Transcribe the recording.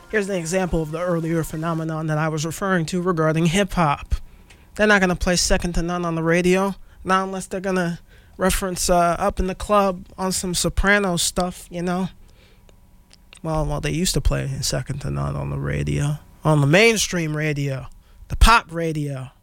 Here's an example of the earlier phenomenon that I was referring to regarding hip-hop. They're not going to play Second to None on the radio, not unless they're going to reference Up in the Club on some Soprano stuff, you know? Well, they used to play Second to None on the radio, on the mainstream radio, the pop radio.